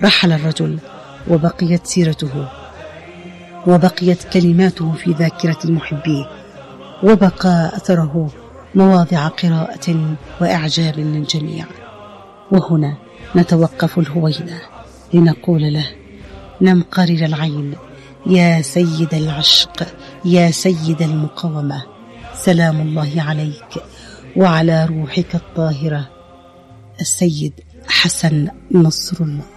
رحل الرجل وبقيت سيرته وبقيت كلماته في ذاكرة المحبين، وبقى أثره مواضع قراءة وإعجاب للجميع. وهنا نتوقف الهوينة لنقول له: نم قرير العين يا سيد العشق، يا سيد المقاومة، سلام الله عليك وعلى روحك الطاهرة. السيد حسن نصر الله.